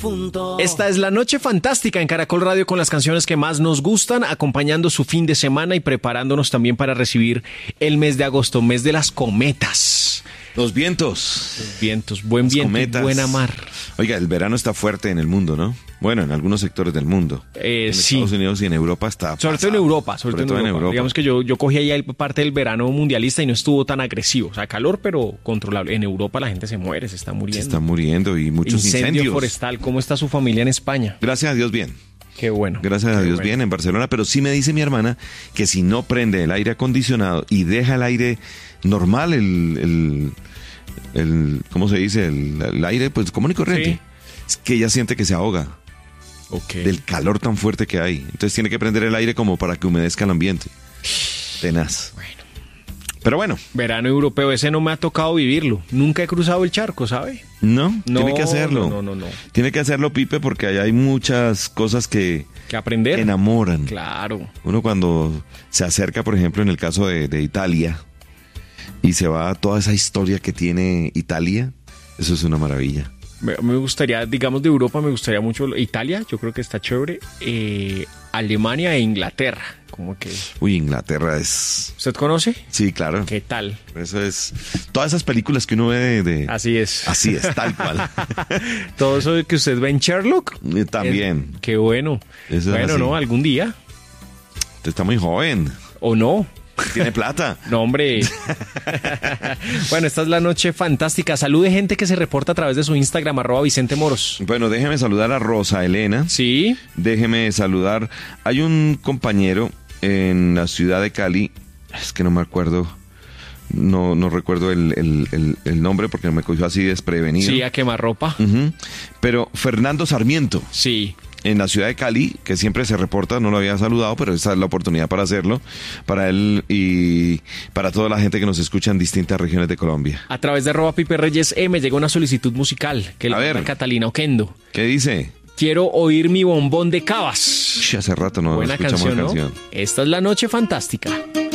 difuntos. Esta es la Noche Fantástica en Caracol Radio con las canciones que más nos gustan, acompañando su fin de semana y preparándonos también para recibir el mes de agosto, mes de las cometas. Los vientos. Los vientos, buen viento, cometas. buena mar. Oiga, el verano está fuerte en el mundo, ¿no? Bueno, en algunos sectores del mundo. En Sí. Estados Unidos y en Europa está Sobre todo en Europa, sobre todo en Europa. Digamos que yo cogí ahí parte del verano mundialista y no estuvo tan agresivo. O sea, calor, pero controlable. En Europa la gente se muere, se está muriendo. Se está muriendo y muchos incendios. Forestal. ¿Cómo está su familia en España? Gracias a Dios, bien. Qué bueno. Gracias a Dios, bueno. bien en Barcelona. Pero sí me dice mi hermana que si no prende el aire acondicionado y deja el aire normal, ¿cómo se dice? El aire, pues común y corriente. Sí. Es que ella siente que se ahoga. Okay. Del calor tan fuerte que hay. Entonces tiene que prender el aire como para que humedezca el ambiente. Tenaz. Bueno. Pero bueno. Verano europeo, ese no me ha tocado vivirlo. Nunca he cruzado el charco, ¿sabe? No, tiene que hacerlo. No. Tiene que hacerlo, Pipe, porque allá hay muchas cosas que aprender. Enamoran. Claro. Uno cuando se acerca, por ejemplo, en el caso de Italia, y se va a toda esa historia que tiene Italia, eso es una maravilla. Me gustaría, digamos de Europa, me gustaría mucho Italia, yo creo que está chévere, Alemania e Inglaterra, como que... Uy, Inglaterra es... ¿Usted conoce? Sí, claro. ¿Qué tal? Eso es... Todas esas películas que uno ve de... Así es. Así es, tal cual. Todo eso que usted ve en Sherlock. También. Qué bueno. Eso bueno, ¿no? Algún día. Usted está muy joven. ¿O no? Tiene plata. No, hombre. Bueno, esta es la Noche Fantástica. Salude gente que se reporta a través de su Instagram, @VicenteMoros. Bueno, déjeme saludar a Rosa Elena. Sí. Déjeme saludar. Hay un compañero en la ciudad de Cali, es que no me acuerdo, no recuerdo el nombre porque me cogió así desprevenido. Sí, a quemarropa. Pero Fernando Sarmiento. Sí. En la ciudad de Cali, que siempre se reporta, no lo había saludado, pero esta es la oportunidad para hacerlo, para él y para toda la gente que nos escucha en distintas regiones de Colombia. A través de @PipeReyes me llegó una solicitud musical que la manda Catalina Oquendo. ¿Qué dice? Quiero oír mi bombón de Cabas. Hace rato no Buena escuchamos canción, la ¿no? canción. Esta es la Noche Fantástica.